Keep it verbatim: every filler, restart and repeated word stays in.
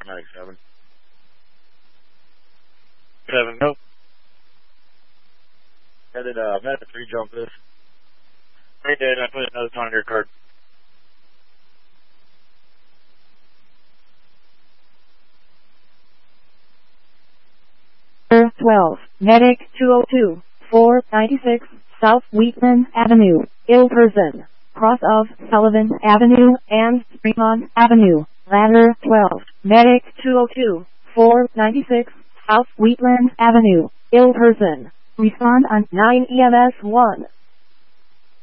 paramedic seven. seven, nope. Headed, uh, medic three, jump this. Right there, I put another ton on your card. twelve, Medic two oh two, four ninety-six, South Wheatland Avenue, ill person, cross of Sullivan Avenue and Fremont Avenue, ladder twelve, Medic two oh two, four ninety-six, South Wheatland Avenue, ill person, respond on nine E M S one.